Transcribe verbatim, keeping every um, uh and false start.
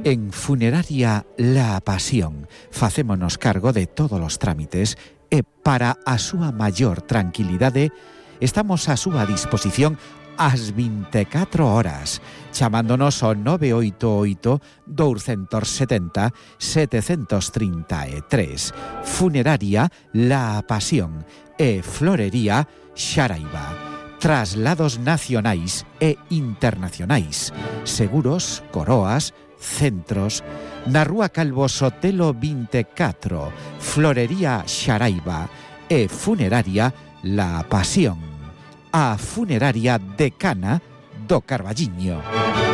En Funeraria La Pasión facémonos cargo de todos os trámites e para a súa maior tranquilidade estamos a súa disposición ás vinte e catro horas, chamándonos ao nove oito oito, dous sete zero, sete tres tres. Funeraria La Pasión e Florería Xaraiba. Traslados nacionais e internacionais, seguros, coroas, centros. Na Rúa Calvo Sotelo vinte e catro, Florería Xaraiba e Funeraria La Pasión. A funeraria decana do Carballiño.